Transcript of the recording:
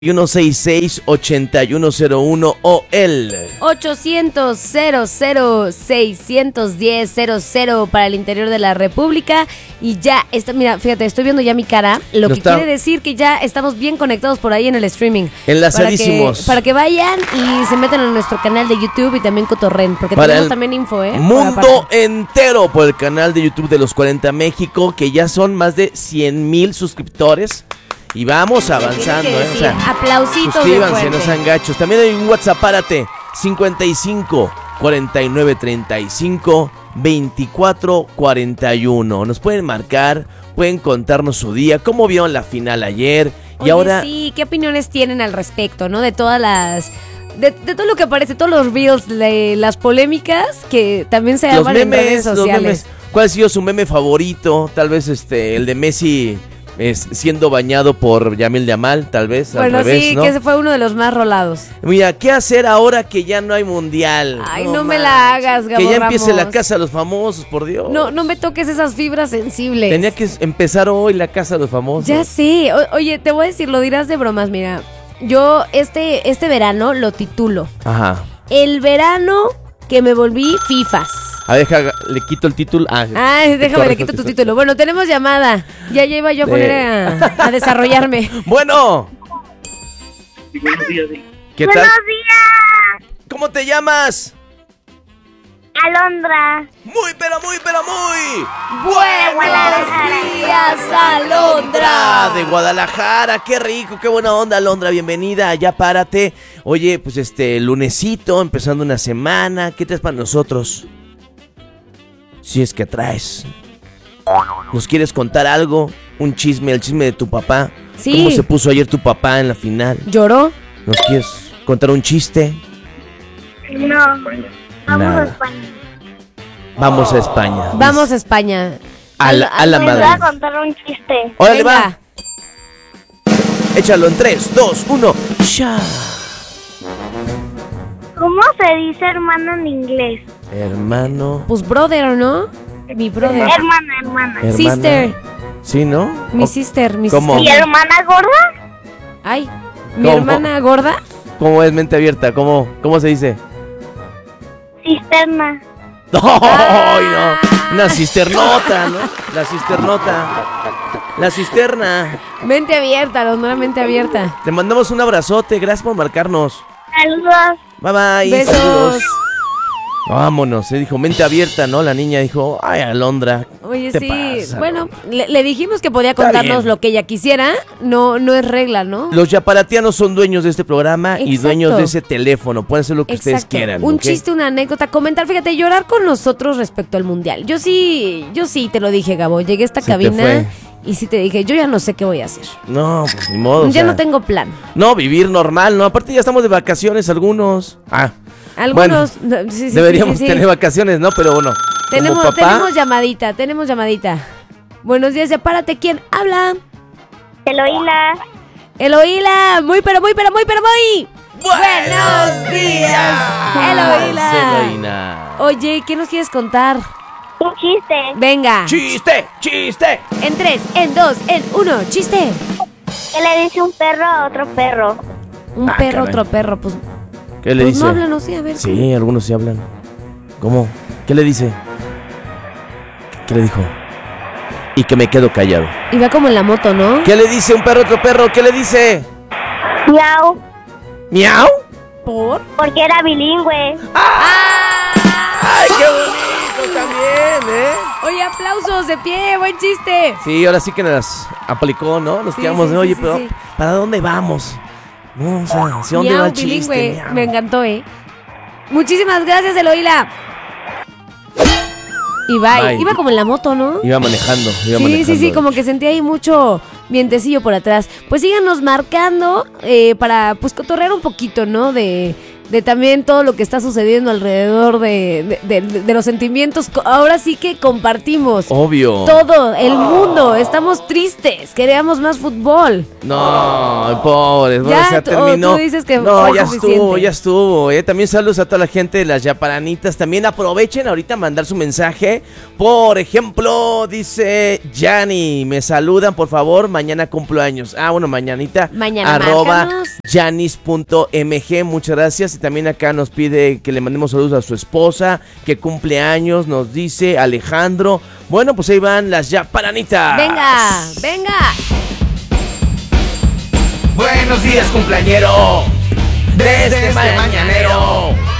166-8101 o el 800-00-610-00 para el interior de la República. Y ya está, mira, fíjate, estoy viendo ya mi cara, lo que quiere decir que ya estamos bien conectados por ahí en el streaming. Enlazadísimos. Para que vayan y se metan en nuestro canal de YouTube y también cotorren, porque para tenemos también info, mundo entero por el canal de YouTube de Los 40 México, que ya son más de 100,000 suscriptores. Y vamos avanzando, o sea, aplausitos. Suscríbanse, no sean gachos. También hay un WhatsApp, párate, 55 49 35 24 41. Nos pueden marcar, pueden contarnos su día, cómo vieron la final ayer. Oye, y ahora sí, ¿qué opiniones tienen al respecto, no? De todas las... De todo lo que aparece, todos los reels, las polémicas que también se arman en redes sociales. ¿Cuál ha sido su meme favorito? Tal vez el de Messi siendo bañado por Yamil Yamal, tal vez. Bueno, al revés, sí, ¿no? que ese fue uno de los más rolados. Mira, ¿qué hacer ahora que ya no hay mundial? Ay, no me la hagas, Gabo Que ya Ramos. empiece la casa de los famosos, por Dios. No me toques esas fibras sensibles. Tenía que empezar hoy la casa de los famosos. Ya sé. Oye, te voy a decir, lo dirás de bromas, mira. Yo este verano lo titulo. Ajá. El verano que me volví fifas. A ver, le quito el título. Déjame, le quito tu título. Bueno, tenemos llamada. Ya iba yo a poner a desarrollarme. Bueno. ¿Qué tal? ¡Buenos días! ¿Cómo te llamas? Alondra. Muy. Buenos días, Alondra. De Guadalajara, qué rico, qué buena onda, Alondra, bienvenida, ya párate. Oye, pues lunesito, empezando una semana, ¿qué traes para nosotros? Si es que traes. ¿Nos quieres contar algo? Un chisme, el chisme de tu papá. Sí. ¿Cómo se puso ayer tu papá en la final? ¿Lloró? ¿Nos quieres contar un chiste? No. Vamos Nada. a España. Vamos a España. Vamos a España. A la Les voy madre. a contar un chiste. Órale, Venga. va. Échalo en 3, 2, 1. ¡Ya! ¿Cómo se dice hermano en inglés? Hermano. Pues brother, ¿no? Mi brother. Hermana. Sister. Sí, ¿no? Mi sister, mi ¿Cómo? sister. ¿Y hermana gorda? Ay, mi ¿Cómo? hermana gorda. ¿Cómo es mente abierta? ¿Cómo se dice? Cisterna. ¡Ay, no! Una cisternota, ¿no? La cisternota. La cisterna. Mente abierta, Alondra, mente abierta. Te mandamos un abrazote. Gracias por marcarnos. Saludos. Bye, bye. Besos. Saludos. Vámonos. Se dijo mente abierta, ¿no? La niña dijo, ay, Alondra. Oye, ¿qué sí, pasa, bueno, le dijimos que podía Está contarnos bien. lo que ella quisiera. No es regla, ¿no? Los yaparatianos son dueños de este programa y Exacto. dueños de ese teléfono. Pueden hacer lo que ustedes quieran. Un ¿ok? chiste, una anécdota, comentar, fíjate, llorar con nosotros respecto al mundial. Yo sí te lo dije, Gabo. Llegué a esta Se te cabina fue. y sí te dije, yo ya no sé qué voy a hacer. No, pues ni modo. Ya no tengo plan. No, vivir normal, ¿no? Aparte ya estamos de vacaciones algunos. Algunos, sí, Deberíamos sí. tener vacaciones, ¿no? Pero bueno, como papá, tenemos llamadita. Buenos días, ya párate. ¿Quién habla? Eloíla. Eloíla. Muy. Buenos días, Eloíla. Eloína. Oye, ¿qué nos quieres contar? Un chiste. Venga. ¡Chiste! En 3, en 2, en 1, chiste. ¿Qué le dice un perro a otro perro? Un Ah, perro, caray. otro perro, pues ¿Qué le dice? no hablan, no sé, a ver. Sí, algunos sí hablan. ¿Cómo? ¿Qué le dice? ¿Qué le dijo? Y que me quedo callado. Y va como en la moto, ¿no? ¿Qué le dice un perro a otro perro? ¿Qué le dice? Miau. ¿Miau? ¿Por? Porque era bilingüe. ¡Ay, qué bonito también, eh! Oye, aplausos de pie, buen chiste. Sí, ahora sí que nos aplicó, ¿no? Nos Sí, quedamos sí, de, oye, sí, pero sí. ¿para dónde vamos? No, o sea, ¿hacia dónde Miau, va el chiste? bilingüe. Miau. Me encantó, Muchísimas gracias, Eloíla. Y bye. Bye. Iba como en la moto, ¿no? Iba manejando. Sí, como que sentí ahí mucho vientecillo por atrás. Pues síganos marcando para pues cotorrear un poquito, ¿no? De de también todo lo que está sucediendo alrededor de los sentimientos. Ahora sí que compartimos. Obvio. Todo el mundo. Estamos tristes. Queríamos más fútbol. No, pobres. Bueno, Ya, terminó. tú dices que no, fue ya suficiente. estuvo. También saludos a toda la gente de las Yaparanitas. También aprovechen ahorita a mandar su mensaje. Por ejemplo, dice Yanni, me saludan, por favor. Mañana cumplo años. Bueno, mañanita. Mañana márcanos. Yanis.mg, muchas gracias. Y también acá nos pide que le mandemos saludos a su esposa, que cumple años, nos dice Alejandro. Bueno, pues ahí van las Yaparanitas. Venga. Buenos días, cumpleañero. Desde mañanero.